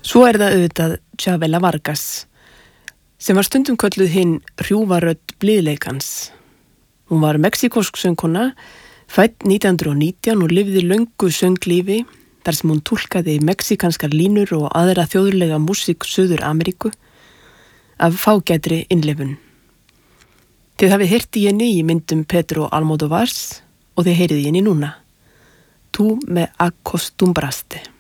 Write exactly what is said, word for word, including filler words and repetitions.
Svo er það auðvitað Chavela Vargas, sem var stundum kölluð hinn hrjúfarödd blíðleikans. Hún var mexíkósk söngkona, fædd nítján hundruð og nítján og lifði löngu sönglífi þar sem hún túlkaði mexíkanskar línur og aðra þjóðlega músík Suður Ameríku af fágætri innlifun. Þið hafið heyrt í henni í myndum Pedro Almodóvars og þið heyrið í henni núna. Tú me acostumbraste.